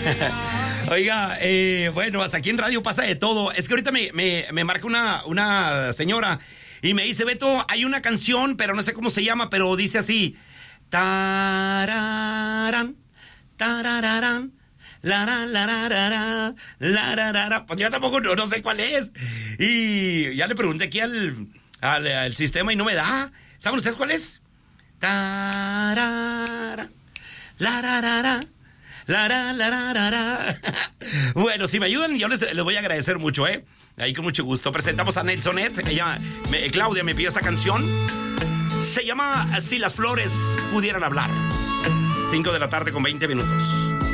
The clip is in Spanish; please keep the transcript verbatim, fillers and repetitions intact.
Oiga, eh, bueno, hasta aquí en radio pasa de todo. Es que ahorita me, me, me marca una, una señora y me dice, Beto, hay una canción, pero no sé cómo se llama, pero dice así. Tararán, tarararán, la la la la la la la la la. Pues yo tampoco no, no sé cuál es. Y ya le pregunté aquí al, al, al sistema y no me da. ¿Saben ustedes cuál es? Tararán, la la la la. La, la, la, la, la, la. Bueno, si me ayudan, yo les, les voy a agradecer mucho, ¿eh? Ahí con mucho gusto. Presentamos a Nelsonet. Ella, me, Claudia me pidió esa canción. Se llama Si las flores pudieran hablar. cinco de la tarde con veinte minutos.